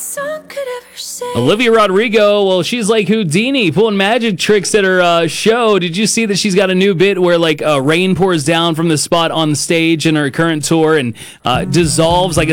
song could ever say. Olivia Rodrigo, well, she's like Houdini, pulling magic tricks at her show. Did you see that she's got a new bit where like rain pours down from the spot on the stage in her current tour and dissolves like a